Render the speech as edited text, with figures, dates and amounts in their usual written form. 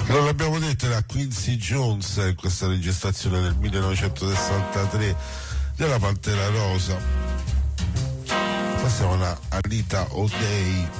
Non l'abbiamo detto, era Quincy Jones in questa registrazione del 1963 della Pantera Rosa. Passiamo a Anita O'Day.